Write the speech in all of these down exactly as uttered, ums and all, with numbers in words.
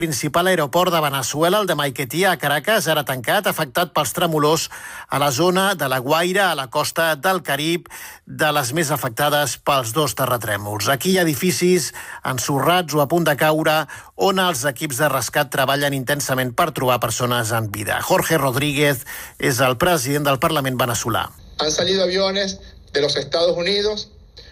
El principal aeroport de Veneçuela, el de Maiquetía, a Caracas, ara tancat, afectat pels tremolors a la zona de La Guaira, a la costa del Carib, de les més afectades pels dos terratrèmols. Aquí hi ha edificis ensorrats o a punt de caure, on els equips de rescat treballen intensament per trobar persones en vida. Jorge Rodríguez és el president del Parlament venezolà. Han salido aviones de los Estados Unidos,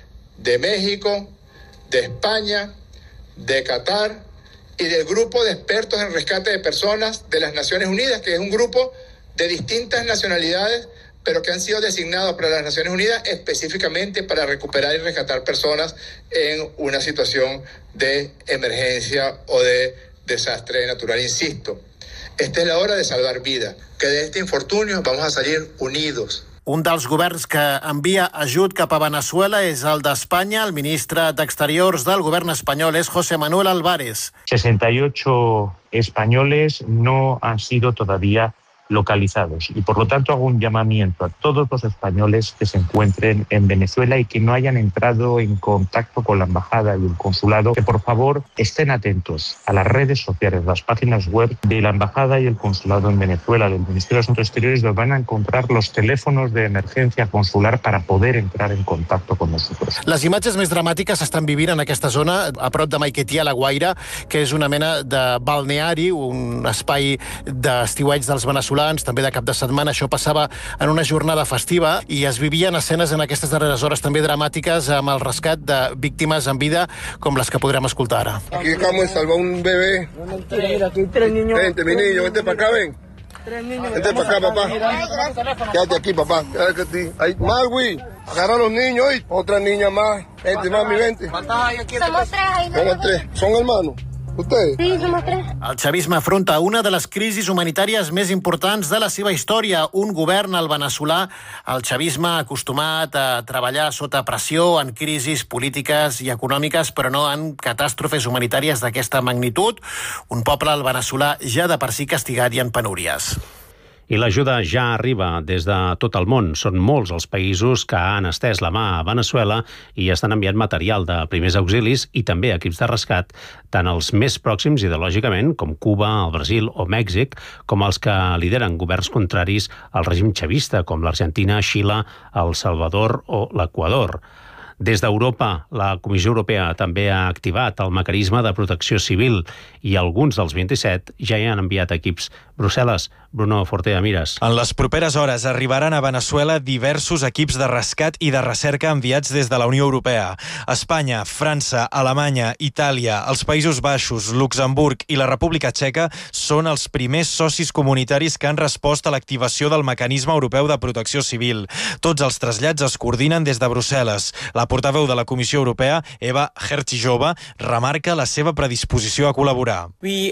de México, de España, de Qatar y del grupo de expertos en rescate de personas de las Naciones Unidas, que es un grupo de distintas nacionalidades, pero que han sido designados para las Naciones Unidas específicamente para recuperar y rescatar personas en una situación de emergencia o de desastre natural. Insisto, esta es la hora de salvar vidas, que de este infortunio vamos a salir unidos. Un dels governs que envia ajut cap a Veneçuela és el d'Espanya. El ministre d'Exteriors del govern espanyol és José Manuel Álvarez. sesenta y ocho españoles no han sido todavía localizados y por lo tanto hago un llamamiento a todos los españoles que se encuentren en Venezuela y que no hayan entrado en contacto con la embajada y el consulado, que por favor estén atentos a las redes sociales, las páginas web de la embajada y el consulado en Venezuela, del Ministerio de Asuntos Exteriores, donde van a encontrar los teléfonos de emergencia consular para poder entrar en contacto con nosotros. Les imatges més dramàtiques s'estan vivint en aquesta zona, a prop de Maiquetía, La Guaira, que és una mena de balneari, un espai d'estiueig dels veneçolans, també de cap de setmana. Això passava en una jornada festiva i es vivien escenes en aquestes darreres hores també dramàtiques amb el rescat de víctimes en vida com les que podrem escoltar ara. Aquí acabamos de salvar un bebé. Mira, aquí hay tres niños. Vente, mi niño, vente para acá, ven. Tres niños. Vente para acá, papá. Quédate aquí, papá. Quédate aquí. Ahí, Marwi, agarra a los niños hoy. Otra niña más. Vente, mami, vente. Somos tres ahí. Somos tres. ¿Son hermanos? ¿Ustedes? Sí, somos tres. El xavisme afronta una de les crisis humanitàries més importants de la seva història. Un govern, el veneçolà, el xavisme acostumat a treballar sota pressió en crisis polítiques i econòmiques, però no en catàstrofes humanitàries d'aquesta magnitud. Un poble, el veneçolà, ja de per si castigat i en penúries. I l'ajuda ja arriba des de tot el món. Són molts els països que han estès la mà a Veneçuela i estan enviant material de primers auxilis i també equips de rescat, tant els més pròxims ideològicament, com Cuba, el Brasil o Mèxic, com els que lideren governs contraris al règim xavista, com l'Argentina, Xile, el Salvador o l'Equador. Des d'Europa, la Comissió Europea també ha activat el mecanisme de protecció civil i alguns dels vint-i-set ja hi han enviat equips. Brussel·les, Bruno Fortea Mires. En les properes hores arribaran a Veneçuela diversos equips de rescat i de recerca enviats des de la Unió Europea. Espanya, França, Alemanya, Itàlia, els Països Baixos, Luxemburg i la República Txeca són els primers socis comunitaris que han respost a l'activació del mecanisme europeu de protecció civil. Tots els trasllats es coordinen des de Brussel·les. La portaveu de la Comissió Europea, Eva Hertijova, remarca la seva predisposició a col·laborar.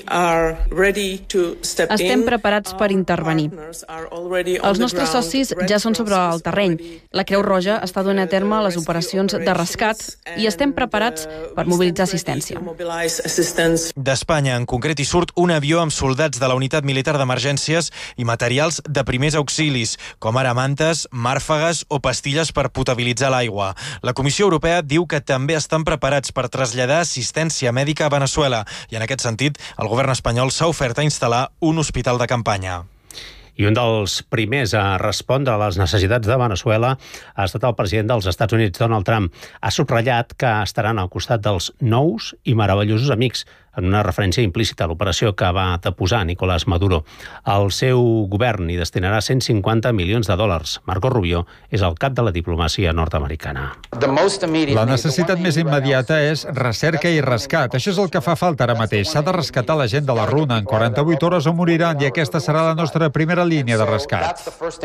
Estem preparats per intervenir. Els nostres socis ja són sobre el terreny. La Creu Roja està donant a terme les operacions de rescat i estem preparats per mobilitzar assistència. D'Espanya, en concret, hi surt un avió amb soldats de la Unitat Militar d'Emergències i materials de primers auxilis, com ara mantes, màrfegues o pastilles per potabilitzar l'aigua. La Comissió Europea diu que també estan preparats per traslladar assistència mèdica a Veneçuela i, en aquest sentit, el govern espanyol s'ha ofert a instal·lar un hospital de campanya. I un dels primers a respondre a les necessitats de Veneçuela ha estat el president dels Estats Units, Donald Trump. Ha subratllat que estaran al costat dels nous i meravellosos amics, en una referència implícita a l'operació que va deposar Nicolás Maduro. El seu govern hi destinarà cent cinquanta milions de dòlars. Marco Rubio és el cap de la diplomàcia nord-americana. La necessitat més immediata és recerca i rescat. Això és el que fa falta ara mateix. S'ha de rescatar la gent de la runa en quaranta-vuit hores o moriran, i aquesta serà la nostra primera línia de rescat.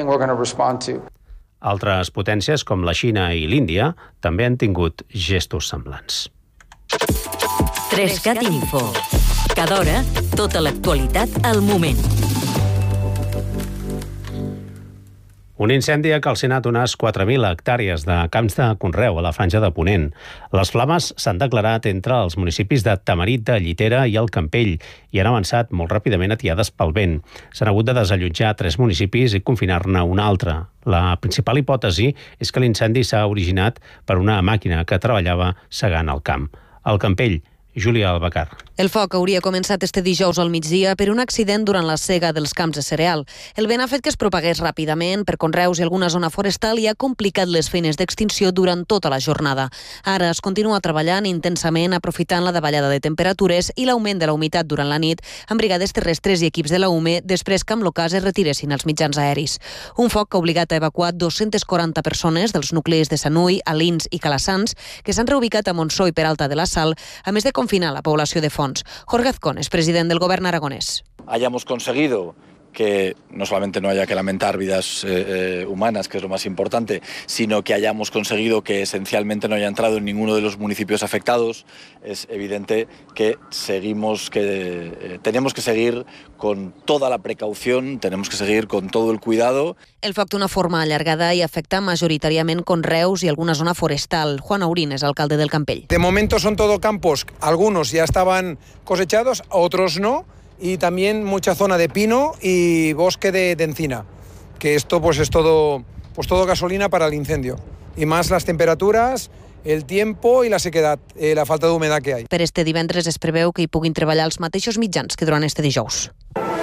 Altres potències, com la Xina i l'Índia, també han tingut gestos semblants. Trescat Info. Cada hora, tota l'actualitat al moment. Un incendi ha calcinat unes quatre mil hectàrees de camps de conreu a la Franja de Ponent. Les flames s'han declarat entre els municipis de Tamarit, de Llitera i el Campell i han avançat molt ràpidament atiades pel vent. S'han hagut de desallotjar tres municipis i confinar-ne un altre. La principal hipòtesi és que l'incendi s'ha originat per una màquina que treballava segant el camp. Al Campell, Júlia Albacar. El foc hauria començat este dijous al migdia per un accident durant la sega dels camps de cereal. El vent ha fet que es propagués ràpidament per conreus i alguna zona forestal i ha complicat les feines d'extinció durant tota la jornada. Ara es continua treballant intensament aprofitant la davallada de temperatures i l'augment de la humitat durant la nit amb brigades terrestres i equips de la U M E després que amb l'ocàs es retiressin els mitjans aeris. Un foc que ha obligat a evacuar dues-centes quaranta persones dels nuclis de Sanui, Alins i Calassans, que s'han reubicat a Montsó i Peralta de la Sal, a més de confinar la població de Fons. Jorge Azcón es president del Gobierno aragonés. Hayamos conseguido que no solamente no haya que lamentar vidas eh, eh, humanas, que es lo más importante, sino que hayamos conseguido que esencialmente no haya entrado en ninguno de los municipios afectados. Es evidente que seguimos, que eh, tenemos que seguir con toda la precaución, tenemos que seguir con todo el cuidado. El foc d'una forma allargada i afecta majoritàriament conreus i alguna zona forestal. Juan Aurín és alcalde del Campell. De momento son todo campos, algunos ya estaban cosechados, otros no, y también mucha zona de pino y bosque de, de encina, que esto pues es todo, pues todo gasolina para el incendio. Y más las temperaturas, el tiempo i la sequedad, eh, la falta d'humedad que hay. Per este divendres es preveu que hi puguin treballar els mateixos mitjans que durant este dijous.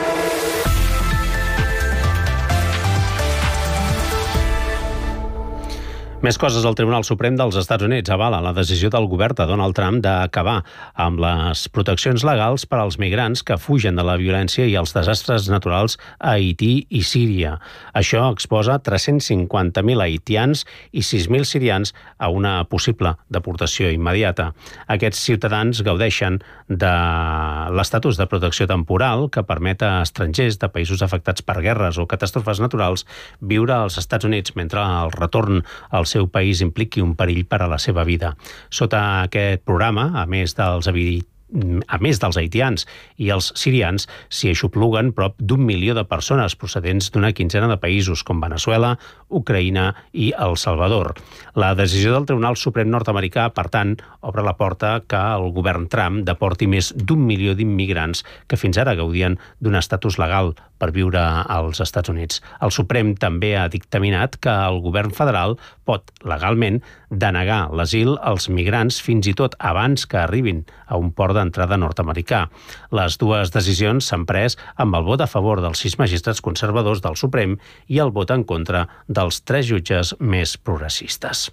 Més coses. El Tribunal Suprem dels Estats Units avala la decisió del govern de Donald Trump d'acabar amb les proteccions legals per als migrants que fugen de la violència i els desastres naturals a Haití i Síria. Això exposa tres-cents cinquanta mil haitians i sis mil sirians a una possible deportació immediata. Aquests ciutadans gaudeixen de l'estatus de protecció temporal que permet a estrangers de països afectats per guerres o catàstrofes naturals viure als Estats Units mentre el retorn als seu país impliqui un perill per a la seva vida. Sota aquest programa, a més dels habilitats a més dels haitians i els sirians, s'hi aixopluguen prop d'un milió de persones procedents d'una quinzena de països com Veneçuela, Ucraïna i El Salvador. La decisió del Tribunal Suprem nord-americà, per tant, obre la porta que el govern Trump deporti més d'un milió d'immigrants que fins ara gaudien d'un estatus legal per viure als Estats Units. El Suprem també ha dictaminat que el govern federal pot legalment denegar l'asil als migrants fins i tot abans que arribin a un port d'entrada nord-americà. Les dues decisions s'han pres amb el vot a favor dels sis magistrats conservadors del Suprem i el vot en contra dels tres jutges més progressistes.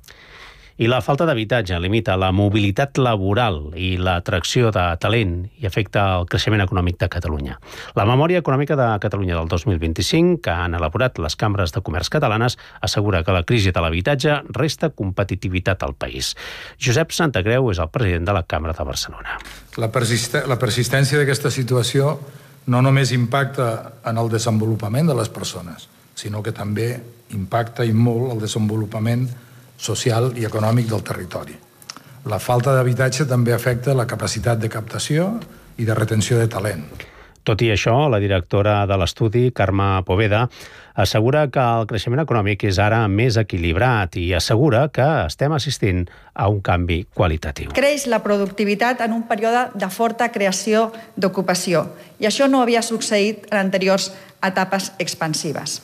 I la falta d'habitatge limita la mobilitat laboral i l'atracció de talent i afecta el creixement econòmic de Catalunya. La Memòria Econòmica de Catalunya del dos mil vint-i-cinc, que han elaborat les cambres de comerç catalanes, assegura que la crisi de l'habitatge resta competitivitat al país. Josep Santacreu és el president de la Cambra de Barcelona. La, persist la persistència d'aquesta situació no només impacta en el desenvolupament de les persones, sinó que també impacta i molt el desenvolupament social i econòmic del territori. La falta d'habitatge també afecta la capacitat de captació i de retenció de talent. Tot i això, la directora de l'estudi, Carme Poveda, assegura que el creixement econòmic és ara més equilibrat i assegura que estem assistint a un canvi qualitatiu. Creix la productivitat en un període de forta creació d'ocupació i això no havia succeït en anteriors etapes expansives.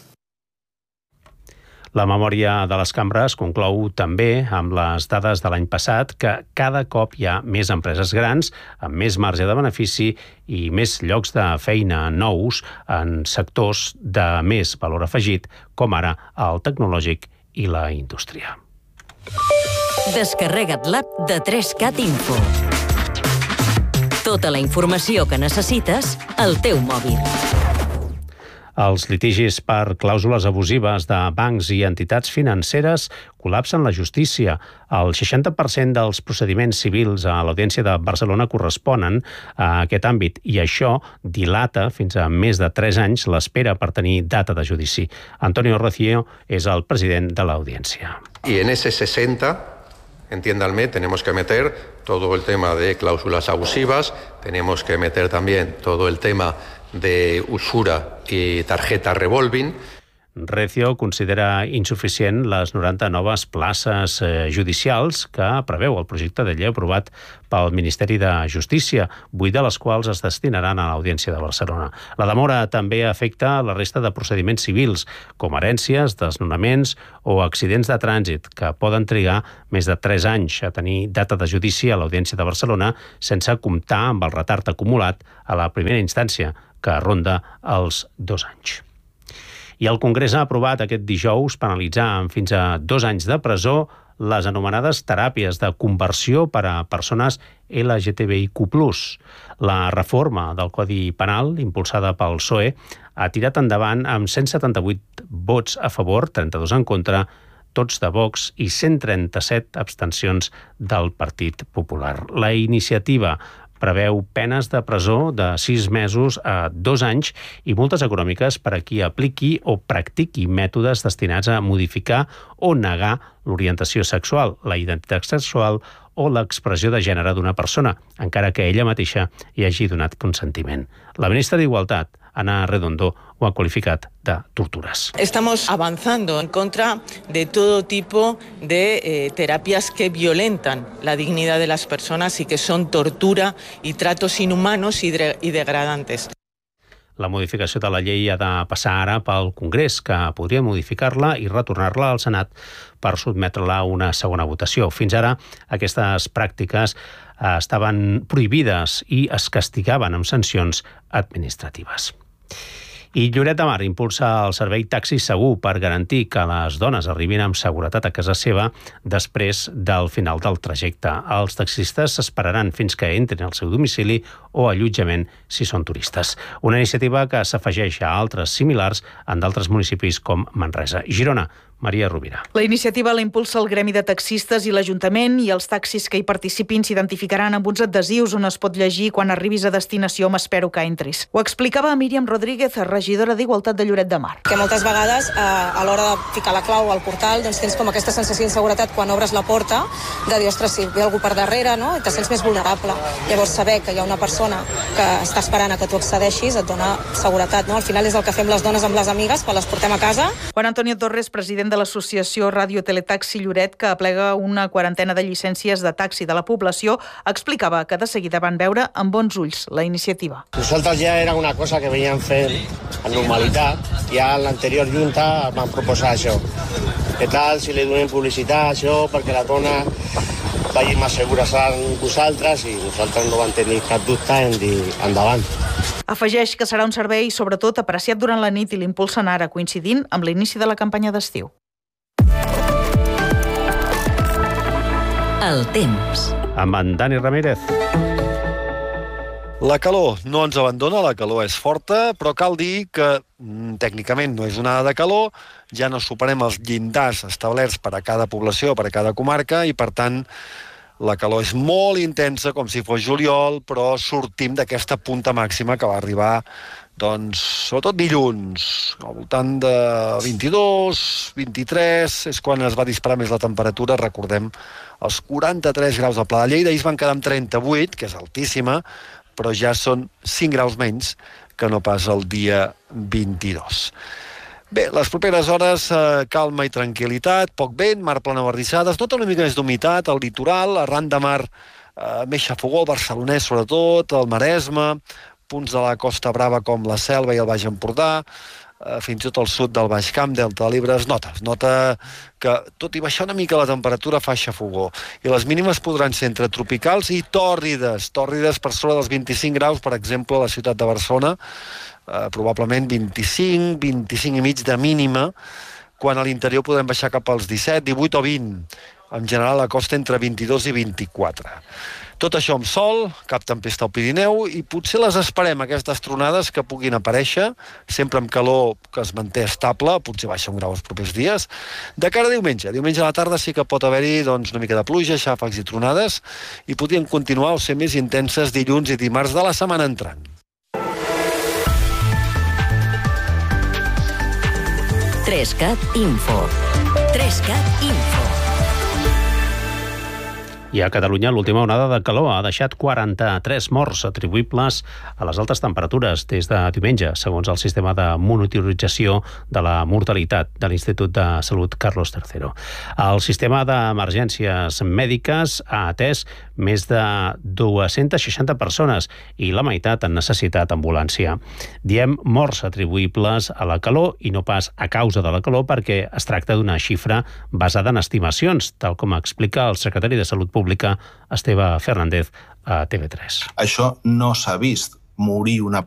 La memòria de les cambres conclou també amb les dades de l'any passat que cada cop hi ha més empreses grans amb més marge de benefici i més llocs de feina nous en sectors de més valor afegit, com ara el tecnològic i la indústria. Descarrega't l'app de tres cat Info. Tota la informació que necessites al teu mòbil. Els litigis per clàusules abusives de bancs i entitats financeres col·lapsen la justícia. El seixanta per cent dels procediments civils a l'Audiència de Barcelona corresponen a aquest àmbit i això dilata fins a més de tres anys l'espera per tenir data de judici. Antonio Rocío és el president de l'Audiència. I en ese sesenta, entiéndanme, tenemos que meter todo el tema de cláusulas abusivas, tenemos que meter también todo el tema de usura y tarjeta revolving. Recio considera insuficient les noranta noves places judicials que preveu el projecte de llei aprovat pel Ministeri de Justícia, vuit de les quals es destinaran a l'Audiència de Barcelona. La demora també afecta la resta de procediments civils, com herències, desnonaments o accidents de trànsit, que poden trigar més de tres anys a tenir data de judici a l'Audiència de Barcelona, sense comptar amb el retard acumulat a la primera instància, que ronda els dos anys. I el Congrés ha aprovat aquest dijous penalitzar amb fins a dos anys de presó les anomenades teràpies de conversió per a persones L G T B I Q plus. La reforma del Codi Penal, impulsada pel P S O E, ha tirat endavant amb cent setanta-vuit vots a favor, trenta-dos en contra, tots de Vox i cent trenta-set abstencions del Partit Popular. La iniciativa preveu penes de presó de sis mesos a dos anys i multes econòmiques per a qui apliqui o practiqui mètodes destinats a modificar o negar l'orientació sexual, la identitat sexual o l'expressió de gènere d'una persona, encara que ella mateixa hi hagi donat consentiment. La ministra d'Igualtat, Ana Redondo, ho ha qualificat de tortures. Estamos avanzando en contra de todo tipo de eh, terapias que violentan la dignidad de las personas y que son tortura y tratos inhumanos y, de, y degradantes. La modificació de la llei ha de passar ara pel Congrés, que podria modificar-la i retornar-la al Senat per sotmetre-la a una segona votació. Fins ara, aquestes pràctiques estaven prohibides i es castigaven amb sancions administratives. I Lloret de Mar impulsa el servei taxi segur per garantir que les dones arribin amb seguretat a casa seva després del final del trajecte. Els taxistes s'esperaran fins que entrin al seu domicili o allotjament si són turistes. Una iniciativa que s'afegeix a altres similars en d'altres municipis com Manresa i Girona. Maria Rovira. La iniciativa la impulsa el Gremi de Taxistes i l'Ajuntament, i els taxis que hi participin s'identificaran amb uns adhesius on es pot llegir: quan arribis a destinació m'espero que entris. Ho explicava Míriam Rodríguez, regidora d'Igualtat de Lloret de Mar. Que moltes vegades eh, a l'hora de ficar la clau al portal doncs tens com aquesta sensació d'inseguretat quan obres la porta, de dir, ostres, si ve algú per darrere, no? I te sents més vulnerable. Llavors saber que hi ha una persona que està esperant a que tu accedeixis et dona seguretat, no? Al final és el que fem les dones amb les amigues quan les portem a casa. Juan Antonio Torres, president de l'associació Radio Teletaxi Lloret, que aplega una quarantena de llicències de taxi de la població, explicava que de seguida van veure amb bons ulls la iniciativa. Nosaltres ja era una cosa que veiem fent en normalitat. Ja en l'anterior junta van proposar això. Què tal si li donem publicitat a això perquè la dona vagi més segures amb vosaltres, i nosaltres no vam tenir cap dubte en dir endavant. Afegeix que serà un servei sobretot apreciat durant la nit i l'impulsen ara, coincidint amb l'inici de la campanya d'estiu. El temps. Amb en Dani Ramírez. La calor no ens abandona, la calor és forta, però cal dir que tècnicament no és onada de calor, ja no superem els llindars establerts per a cada població, per a cada comarca, i per tant la calor és molt intensa, com si fos juliol, però sortim d'aquesta punta màxima que va arribar, doncs, sobretot dilluns, al voltant de vint-i-dos, vint-i-tres, és quan es va disparar més la temperatura, recordem, els quaranta-tres graus al Pla de Lleida, ahir es van quedar amb trenta-vuit, que és altíssima, però ja són cinc graus menys que no pas el dia vint-i-dos. Bé, les properes hores, eh, calma i tranquil·litat, poc vent, mar plena bardissades, nota una mica més d'humitat, al litoral, arran de mar eh, més xafogó, el barcelonès sobretot, el Maresme, punts de la Costa Brava com la Selva i el Baix Empordà, eh, fins i tot al sud del Baix Camp, Delta de l'Ebre, es nota, es nota que tot i baixar una mica la temperatura fa xafogó, i les mínimes podran ser entre tropicals i tòrrides, tòrrides per sobre dels vint-i-cinc graus, per exemple, a la ciutat de Barcelona, Uh, probablement vint-i-cinc, vint-i-cinc i mig de mínima, quan a l'interior podem baixar cap als disset, divuit o vint. En general, a la costa entre vint-i-dos i vint-i-quatre. Tot això amb sol, cap tempesta al Pirineu, i potser les esperem, aquestes tronades que puguin aparèixer, sempre amb calor que es manté estable, potser baixa un grau els propers dies. De cara a diumenge, diumenge a la tarda sí que pot haver-hi doncs, una mica de pluja, xàfecs i tronades, i podrien continuar o ser més intenses dilluns i dimarts de la setmana entrant. tres cat Info. tres cat Info. I a Catalunya l'última onada de calor ha deixat quaranta-tres morts atribuïbles a les altes temperatures des de diumenge, segons el sistema de monitorització de la mortalitat de l'Institut de Salut Carlos tercero. El sistema d'emergències mèdiques ha atès més de dues-centes seixanta persones i la meitat han necessitat ambulància. Diem morts atribuïbles a la calor i no pas a causa de la calor perquè es tracta d'una xifra basada en estimacions, tal com explica el secretari de Salut Pública, Esteve Fernández, a T V tres. Això no s'ha vist morir una